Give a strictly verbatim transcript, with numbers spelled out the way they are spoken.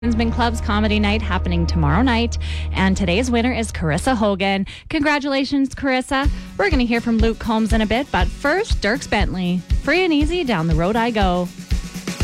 Kinsman Club's comedy night happening tomorrow night, and today's winner is Carissa Hogan. Congratulations, Carissa. We're going to hear from Luke Combs in a bit, but first, Dierks Bentley. Free and easy, down the road I go.